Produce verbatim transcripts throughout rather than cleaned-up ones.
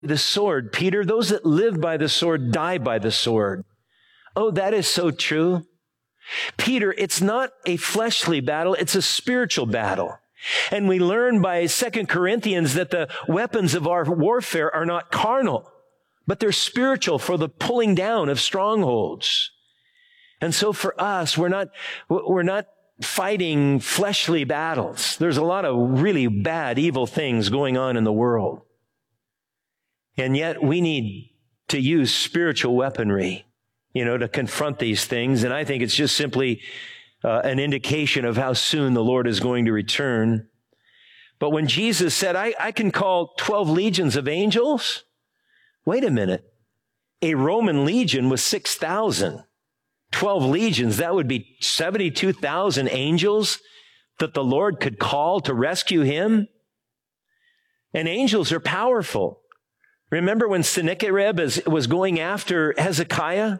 the sword, Peter. Those that live by the sword die by the sword. Oh, that is so true. Peter, it's not a fleshly battle, it's a spiritual battle. And we learn by Second Corinthians that the weapons of our warfare are not carnal, but they're spiritual for the pulling down of strongholds. And so for us, we're not, we're not fighting fleshly battles. There's a lot of really bad, evil things going on in the world. And yet we need to use spiritual weaponry, you know, to confront these things. And I think it's just simply uh, an indication of how soon the Lord is going to return. But when Jesus said, I, I can call twelve legions of angels, wait a minute. A Roman legion was six thousand. twelve legions, that would be seventy-two thousand angels that the Lord could call to rescue him. And angels are powerful. Remember when Sennacherib was going after Hezekiah?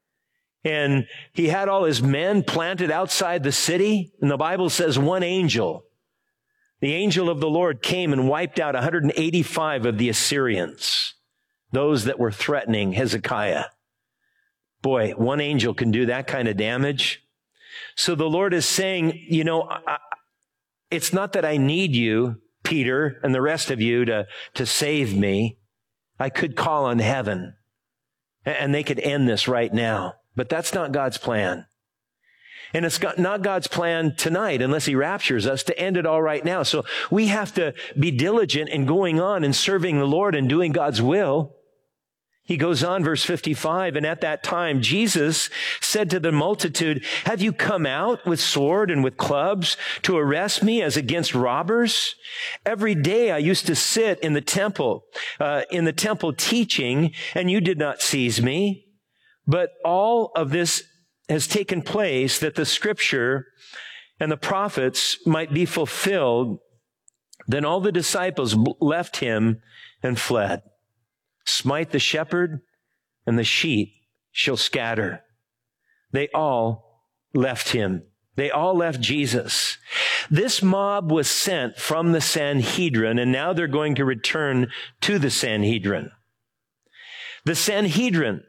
And he had all his men planted outside the city. And the Bible says one angel, the angel of the Lord, came and wiped out one hundred eighty-five of the Assyrians, those that were threatening Hezekiah. Boy, one angel can do that kind of damage. So the Lord is saying, you know, I, it's not that I need you, Peter, and the rest of you to, to save me. I could call on heaven and they could end this right now. But that's not God's plan. And it's not God's plan tonight, unless he raptures us, to end it all right now. So we have to be diligent in going on and serving the Lord and doing God's will. He goes on, verse fifty-five, and at that time, Jesus said to the multitude, have you come out with sword and with clubs to arrest me as against robbers? Every day I used to sit in the temple, uh, in the temple teaching, and you did not seize me. But all of this has taken place that the scripture and the prophets might be fulfilled. Then all the disciples left him and fled. Smite the shepherd, and the sheep shall scatter. They all left him. They all left Jesus. This mob was sent from the Sanhedrin, and now they're going to return to the Sanhedrin. The Sanhedrin,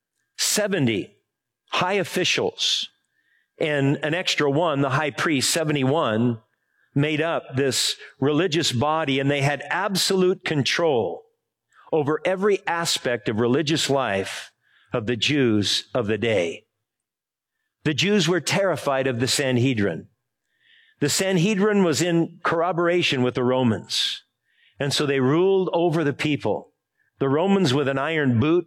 seventy high officials, and an extra one, the high priest, seventy-one, made up this religious body, and they had absolute control over every aspect of religious life of the Jews of the day. The Jews were terrified of the Sanhedrin. The Sanhedrin was in corroboration with the Romans, and so they ruled over the people. The Romans with an iron boot,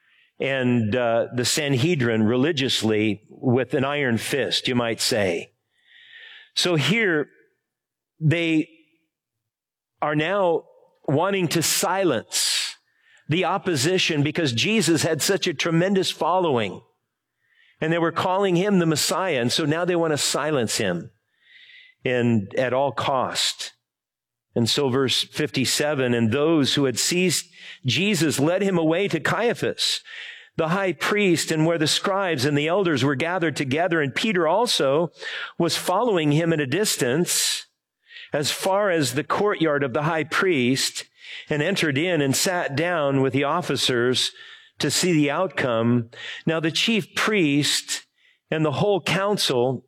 and uh, the Sanhedrin religiously with an iron fist, you might say. So here, they are now wanting to silence the opposition because Jesus had such a tremendous following. And they were calling him the Messiah. And so now they want to silence him and at all cost. And so verse fifty-seven, and those who had seized Jesus led him away to Caiaphas, the high priest, and where the scribes and the elders were gathered together. And Peter also was following him at a distance as far as the courtyard of the high priest, and entered in and sat down with the officers to see the outcome. Now the chief priest and the whole council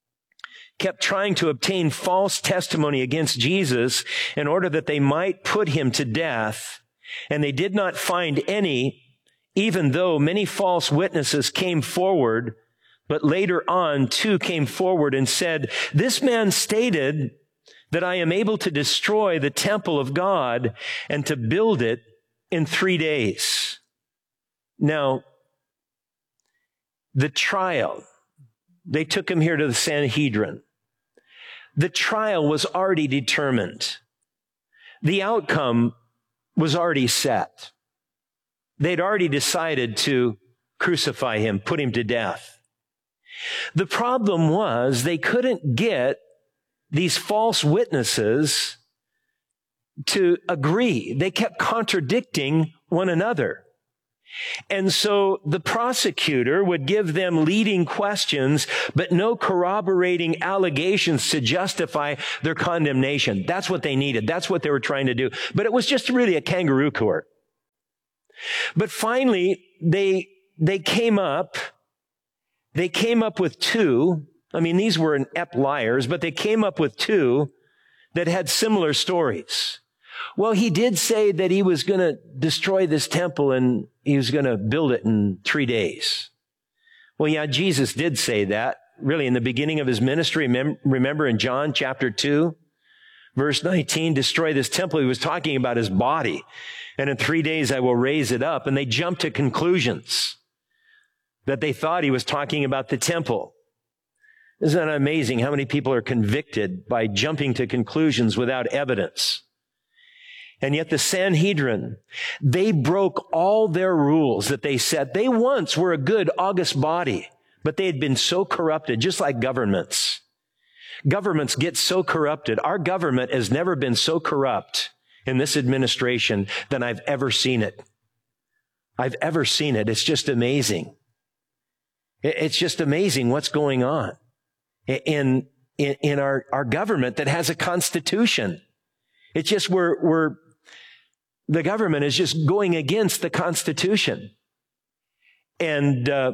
kept trying to obtain false testimony against Jesus in order that they might put him to death. And they did not find any, even though many false witnesses came forward. But later on, two came forward and said, this man stated that I am able to destroy the temple of God and to build it in three days. Now, the trial, they took him here to the Sanhedrin. The trial was already determined. The outcome was already set. They'd already decided to crucify him, put him to death. The problem was they couldn't get these false witnesses to agree. They kept contradicting one another. And so the prosecutor would give them leading questions, but no corroborating allegations to justify their condemnation. That's what they needed. That's what they were trying to do. But it was just really a kangaroo court. But finally, they, they came up, they came up with two. I mean, these were inept liars, but they came up with two that had similar stories. Well, he did say that he was going to destroy this temple and he was going to build it in three days. Well, yeah, Jesus did say that, really, in the beginning of his ministry. Remember in John chapter two, verse nineteen, destroy this temple. He was talking about his body. And in three days I will raise it up. And they jumped to conclusions that they thought he was talking about the temple. Isn't that amazing how many people are convicted by jumping to conclusions without evidence? And yet the Sanhedrin, they broke all their rules that they set. They once were a good, august body, but they had been so corrupted, just like governments. Governments get so corrupted. Our government has never been so corrupt in this administration than I've ever seen it. I've ever seen it. It's just amazing. It's just amazing what's going on in, in, in our, our government that has a constitution. It's just we're, we're, the government is just going against the Constitution. And, uh,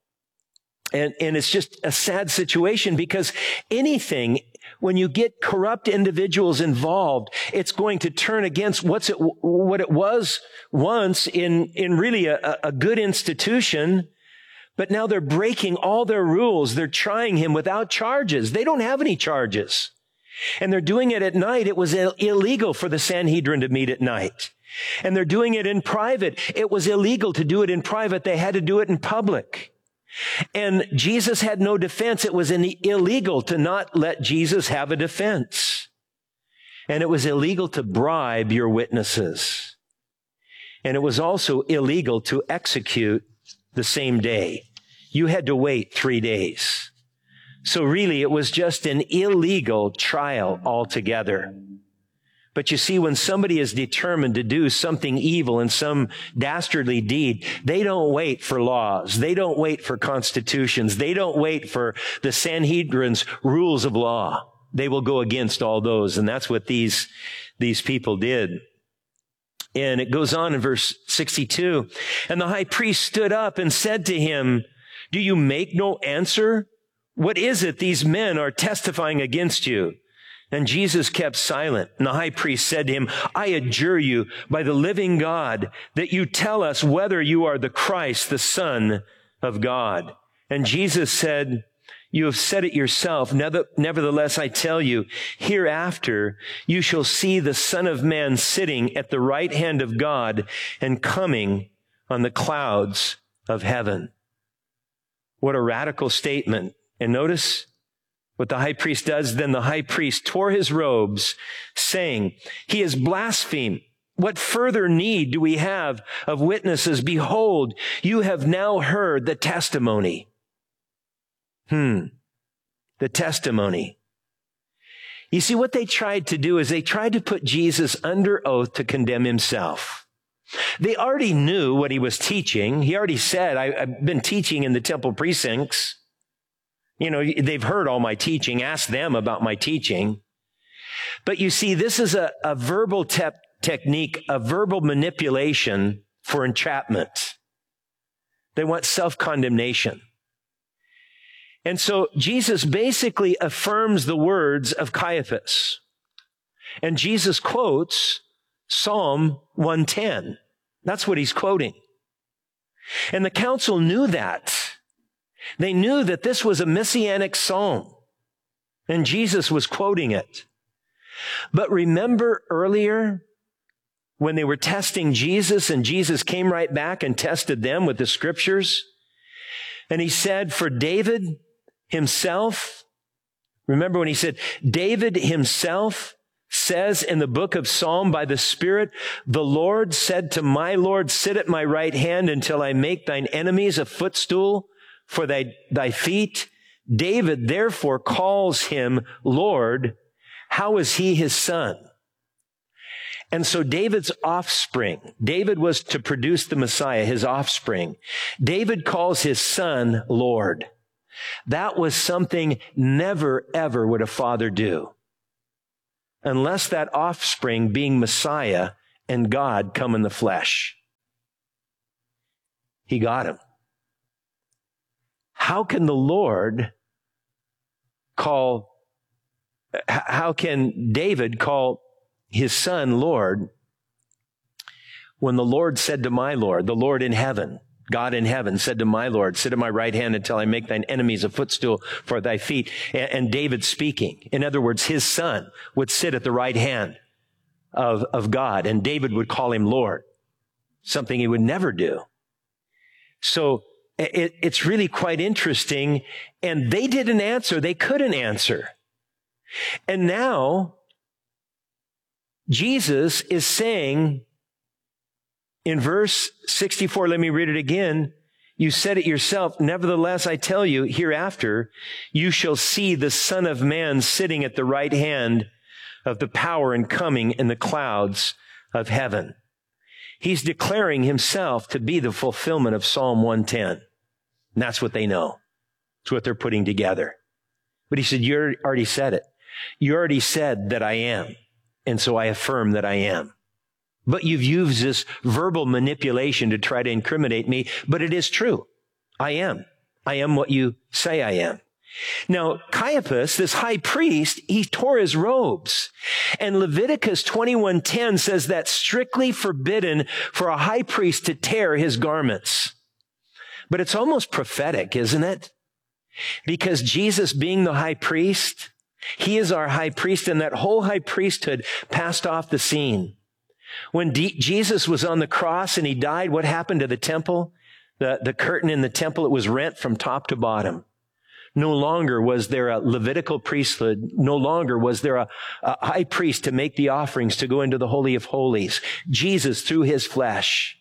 and, and it's just a sad situation because anything, when you get corrupt individuals involved, it's going to turn against what's it, what it was once in, in really a, a good institution. But now they're breaking all their rules. They're trying him without charges. They don't have any charges. And they're doing it at night. It was Ill- illegal for the Sanhedrin to meet at night. And they're doing it in private. It was illegal to do it in private. They had to do it in public. And Jesus had no defense. It was in- illegal to not let Jesus have a defense. And it was illegal to bribe your witnesses. And it was also illegal to execute the same day. You had to wait three days. So really, it was just an illegal trial altogether. But you see, when somebody is determined to do something evil and some dastardly deed, they don't wait for laws. They don't wait for constitutions. They don't wait for the Sanhedrin's rules of law. They will go against all those. And that's what these, these people did. And it goes on in verse sixty-two. And the high priest stood up and said to him, "Do you make no answer? What is it these men are testifying against you?" And Jesus kept silent. And the high priest said to him, "I adjure you by the living God that you tell us whether you are the Christ, the Son of God." And Jesus said, "You have said it yourself. Nevertheless, I tell you, hereafter you shall see the Son of Man sitting at the right hand of God and coming on the clouds of heaven." What a radical statement. And notice what the high priest does. Then the high priest tore his robes, saying, "He has blasphemed. What further need do we have of witnesses? Behold, you have now heard the testimony." Hmm. The testimony. You see, what they tried to do is they tried to put Jesus under oath to condemn himself. They already knew what he was teaching. He already said, I, I've been teaching in the temple precincts. You know, they've heard all my teaching. Ask them about my teaching. But you see, this is a, a verbal te- technique, a verbal manipulation for entrapment. They want self-condemnation. And so Jesus basically affirms the words of Caiaphas. And Jesus quotes Psalm one ten. That's what he's quoting. And the council knew that. They knew that this was a messianic psalm. And Jesus was quoting it. But remember earlier when they were testing Jesus and Jesus came right back and tested them with the scriptures? And he said, for David himself, remember when he said, David himself says in the book of Psalm by the Spirit, "The Lord said to my Lord, sit at my right hand until I make thine enemies a footstool for thy, thy feet." David therefore calls him Lord. How is he his son? And so David's offspring, David was to produce the Messiah, his offspring. David calls his son Lord. That was something never, ever would a father do unless that offspring being Messiah and God come in the flesh. he got him. How can the Lord call, how can David call his son Lord when the Lord said to my Lord, the Lord in heaven, God in heaven said to my Lord, sit at my right hand until I make thine enemies a footstool for thy feet. And, and David speaking. In other words, his son would sit at the right hand of, of God, and David would call him Lord, something he would never do. So it, it's really quite interesting. And they didn't answer. They couldn't answer. And now Jesus is saying, in verse sixty-four, let me read it again. You said it yourself. Nevertheless, I tell you, hereafter, you shall see the Son of Man sitting at the right hand of the power and coming in the clouds of heaven. He's declaring himself to be the fulfillment of Psalm one ten. And that's what they know. It's what they're putting together. But he said, you already said it. You already said that I am. And so I affirm that I am. But you've used this verbal manipulation to try to incriminate me, but it is true. I am. I am what you say I am. Now, Caiaphas, this high priest, he tore his robes. And Leviticus twenty-one ten says that's strictly forbidden for a high priest to tear his garments. But it's almost prophetic, isn't it? Because Jesus being the high priest, he is our high priest, and that whole high priesthood passed off the scene. When D- Jesus was on the cross and he died, what happened to the temple? The, the curtain in the temple, it was rent from top to bottom. No longer was there a Levitical priesthood. No longer was there a, a high priest to make the offerings to go into the Holy of Holies. Jesus, through his flesh,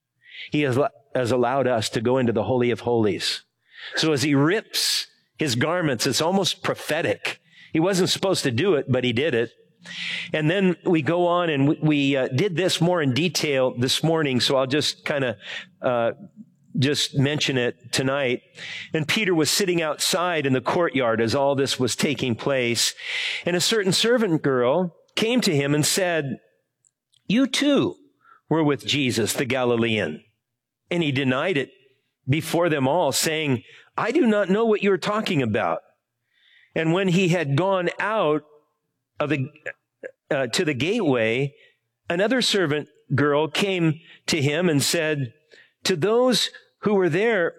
he has, has allowed us to go into the Holy of Holies. So as he rips his garments, it's almost prophetic. He wasn't supposed to do it, but he did it. And then we go on and we, we uh, did this more in detail this morning, so I'll just kind of uh just mention it tonight. And Peter was sitting outside in the courtyard as all this was taking place. And a certain servant girl came to him and said, you too were with Jesus, the Galilean. And he denied it before them all, saying, I do not know what you're talking about. And when he had gone out of the, uh, to the gateway, another servant girl came to him and said, to those who were there,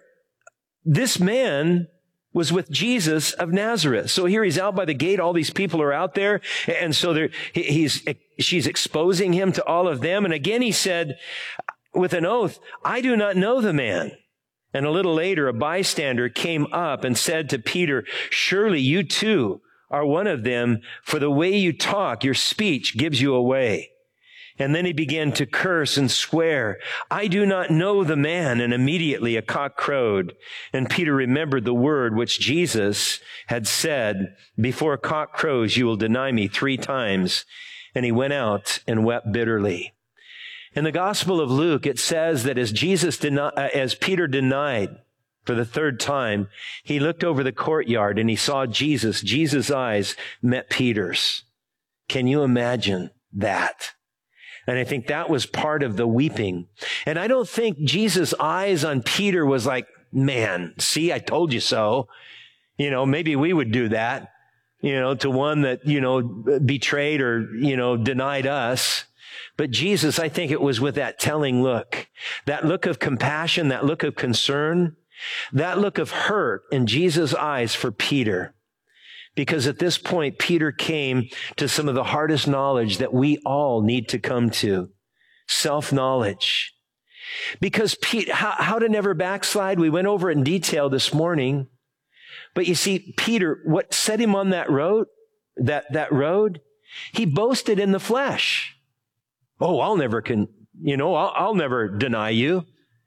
this man was with Jesus of Nazareth. So here he's out by the gate. All these people are out there. And so there, he's, she's exposing him to all of them. And again, he said with an oath, I do not know the man. And a little later, a bystander came up and said to Peter, surely you too are one of them, for the way you talk, your speech gives you away. And then he began to curse and swear, I do not know the man. And immediately a cock crowed. And Peter remembered the word which Jesus had said, before a cock crows, you will deny me three times. And he went out and wept bitterly. In the Gospel of Luke, it says that as Jesus deni- uh, as Peter denied for the third time, he looked over the courtyard and he saw Jesus. Jesus' eyes met Peter's. Can you imagine that? And I think that was part of the weeping. And I don't think Jesus' eyes on Peter was like, man, see, I told you so. You know, maybe we would do that, you know, to one that, you know, betrayed or, you know, denied us. But Jesus, I think it was with that telling look, that look of compassion, that look of concern, that look of hurt in Jesus' eyes for Peter. Because at this point, Peter came to some of the hardest knowledge that we all need to come to. Self-knowledge. Because Pete, how, how to never backslide, we went over it in detail this morning. But you see, Peter, what set him on that road, that, that road, he boasted in the flesh. Oh, I'll never can, you know, I'll, I'll never deny you.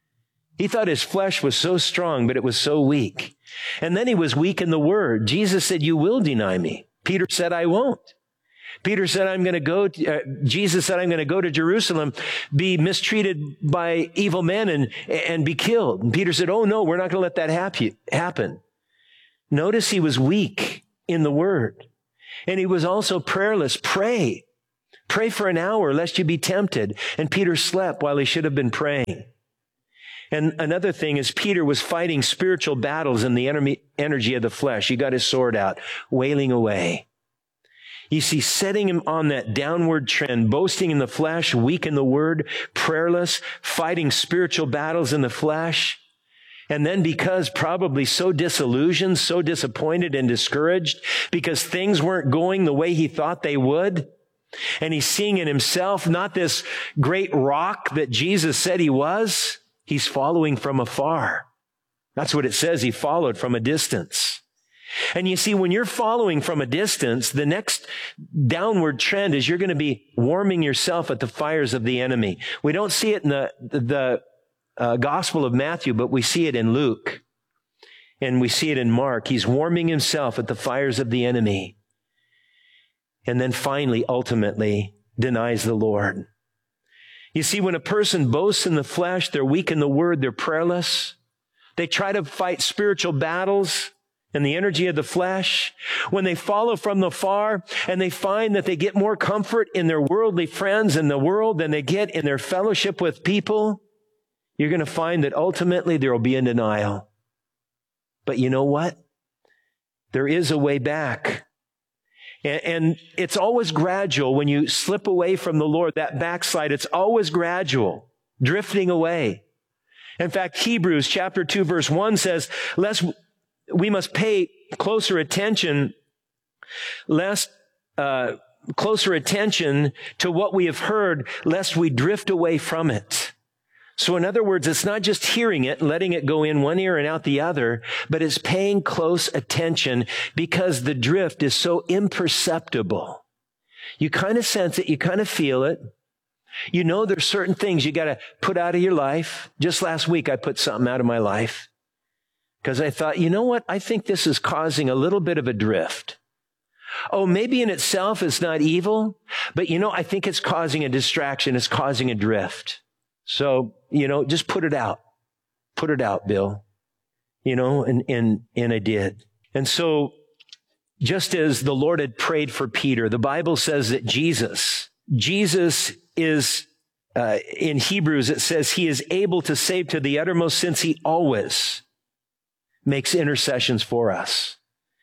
He thought his flesh was so strong, but it was so weak. And then he was weak in the word. Jesus said, you will deny me. Peter said, I won't. Peter said, I'm going to go, to, uh, Jesus said, I'm going to go to Jerusalem, be mistreated by evil men and, and be killed. And Peter said, oh no, we're not going to let that hap- happen. Notice he was weak in the word. And he was also prayerless. Pray. Pray for an hour lest you be tempted. And Peter slept while he should have been praying. And another thing is Peter was fighting spiritual battles in the enemy, energy of the flesh. He got his sword out, wailing away. You see, setting him on that downward trend, boasting in the flesh, weak in the word, prayerless, fighting spiritual battles in the flesh. And then because probably so disillusioned, so disappointed and discouraged because things weren't going the way he thought they would. And he's seeing in himself not this great rock that Jesus said he was. He's following from afar. That's what it says. He followed from a distance. And you see, when you're following from a distance, the next downward trend is you're going to be warming yourself at the fires of the enemy. We don't see it in the, the uh, Gospel of Matthew, but we see it in Luke. And we see it in Mark. He's warming himself at the fires of the enemy. And then finally, ultimately, denies the Lord. You see, when a person boasts in the flesh, they're weak in the word, they're prayerless. They try to fight spiritual battles in the energy of the flesh. When they follow from the far and they find that they get more comfort in their worldly friends in the world than they get in their fellowship with people, you're going to find that ultimately there will be a denial. But you know what? There is a way back. And it's always gradual when you slip away from the Lord, that backslide, it's always gradual, drifting away. In fact, Hebrews chapter two, verse one says, lest we must pay closer attention, lest, uh, closer attention to what we have heard, lest we drift away from it. So in other words, it's not just hearing it, letting it go in one ear and out the other, but it's paying close attention because the drift is so imperceptible. You kind of sense it. You kind of feel it. You know there's certain things you got to put out of your life. Just last week, I put something out of my life because I thought, you know what? I think this is causing a little bit of a drift. Oh, maybe in itself it's not evil, but you know, I think it's causing a distraction. It's causing a drift. So, you know, just put it out. Put it out, Bill. You know, and, and, and I did. And so, just as the Lord had prayed for Peter, the Bible says that Jesus, Jesus is, uh, in Hebrews, it says he is able to save to the uttermost since he always makes intercessions for us.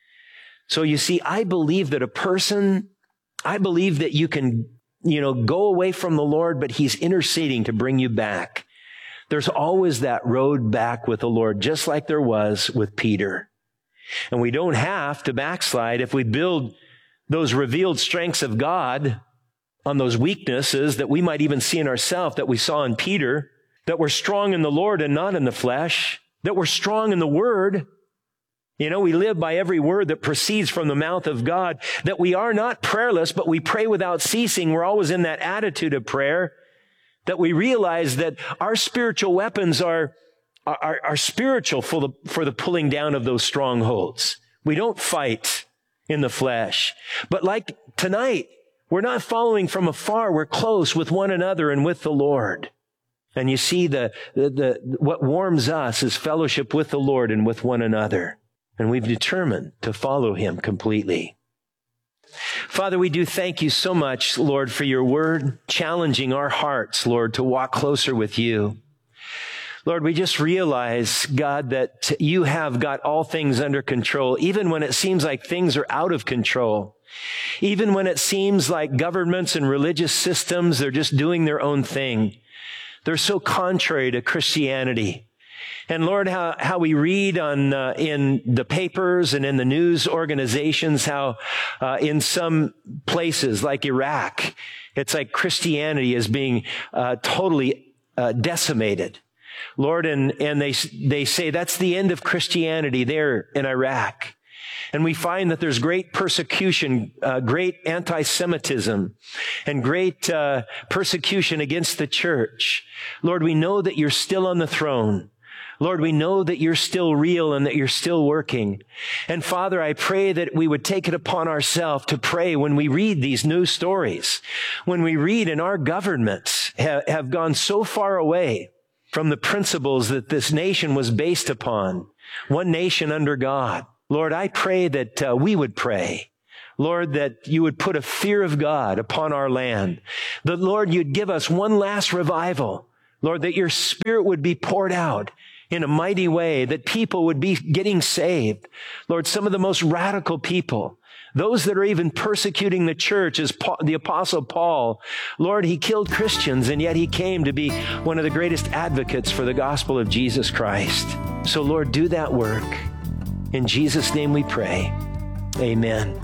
So you see, I believe that a person, I believe that you can you know, go away from the Lord, but he's interceding to bring you back. There's always that road back with the Lord, just like there was with Peter. And we don't have to backslide if we build those revealed strengths of God on those weaknesses that we might even see in ourselves that we saw in Peter, that we're strong in the Lord and not in the flesh, that we're strong in the Word. You know, we live by every word that proceeds from the mouth of God, that we are not prayerless, but we pray without ceasing. We're always in that attitude of prayer, that we realize that our spiritual weapons are, are, are spiritual for the, for the pulling down of those strongholds. We don't fight in the flesh. But like tonight, we're not following from afar. We're close with one another and with the Lord. And you see, the, the, the what warms us is fellowship with the Lord and with one another. And we've determined to follow him completely. Father, we do thank you so much, Lord, for your word, challenging our hearts, Lord, to walk closer with you. Lord, we just realize, God, that you have got all things under control, even when it seems like things are out of control. Even when it seems like governments and religious systems, they're just doing their own thing. They're so contrary to Christianity. And Lord, how, how we read on, uh, in the papers and in the news organizations, how, uh, in some places like Iraq, it's like Christianity is being, uh, totally, uh, decimated. Lord, and, and they, they say that's the end of Christianity there in Iraq. And we find that there's great persecution, uh, great anti-Semitism, and great, uh, persecution against the church. Lord, we know that you're still on the throne. Lord, we know that you're still real and that you're still working. And Father, I pray that we would take it upon ourselves to pray when we read these news stories, when we read and our governments ha- have gone so far away from the principles that this nation was based upon, one nation under God. Lord, I pray that uh, we would pray. Lord, that you would put a fear of God upon our land. That, Lord, you'd give us one last revival. Lord, that your Spirit would be poured out in a mighty way, that people would be getting saved. Lord, some of the most radical people, those that are even persecuting the church, as Paul, the Apostle Paul, Lord, he killed Christians, and yet he came to be one of the greatest advocates for the gospel of Jesus Christ. So, Lord, do that work. In Jesus' name we pray. Amen.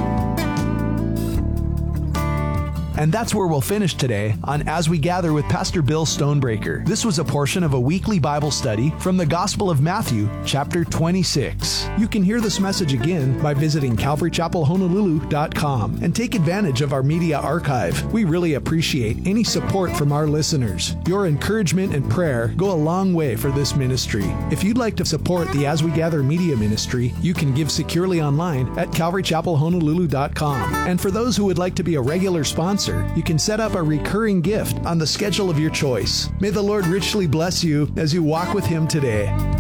And that's where we'll finish today on As We Gather with Pastor Bill Stonebreaker. This was a portion of a weekly Bible study from the Gospel of Matthew, chapter twenty-six. You can hear this message again by visiting calvary chapel honolulu dot com and take advantage of our media archive. We really appreciate any support from our listeners. Your encouragement and prayer go a long way for this ministry. If you'd like to support the As We Gather media ministry, you can give securely online at calvary chapel honolulu dot com. And for those who would like to be a regular sponsor, you can set up a recurring gift on the schedule of your choice. May the Lord richly bless you as you walk with Him today.